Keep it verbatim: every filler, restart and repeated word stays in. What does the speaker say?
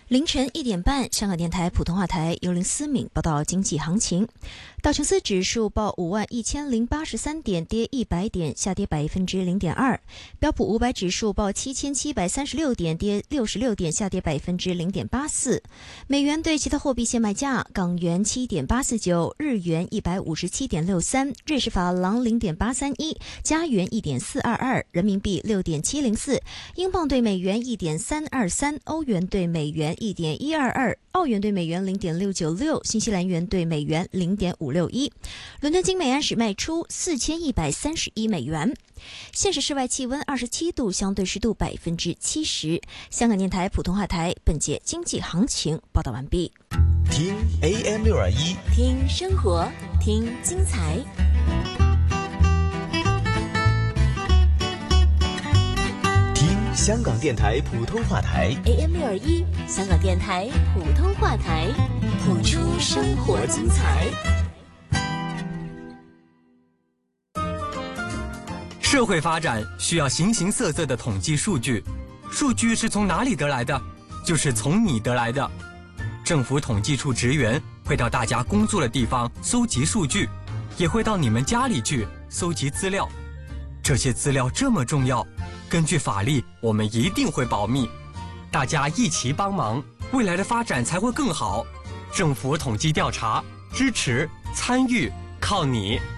凌晨一点半，香港电台普通话台由林思敏报道经济行情。道琼斯指数报五万一千零八十三点，跌一百点，下跌百分之零点二。标普五百指数报七千七百三十六点，跌六十六点，下跌百分之零点八四。美元对其他货币现卖价：港元七点八四九，日元一百五十七点六三，瑞士法郎零点八三一，加元一点四二二，人民币六点七零四，英镑对美元一点三二三，欧元对美元一点一二二，澳元对美元零点六九六，新西兰元对美元零点五六一。伦敦金每安士卖出四千一百三十一美元。现时室外气温二十七度，相对湿度百分之七十。香港电台普通话台本节经济行情报道完毕。 听 A M 六二一， 听生活，听精彩。 香港电台普通话台 A M 六二一，香港电台普通话台，谱出生活精彩。 社会发展需要形形色色的统计数据，数据是从哪里得来的？就是从你得来的。政府统计处职员会到大家工作的地方搜集数据，也会到你们家里去搜集资料。这些资料这么重要，根据法律，我们一定会保密。大家一起帮忙，未来的发展才会更好。政府统计调查，支持参与，靠你。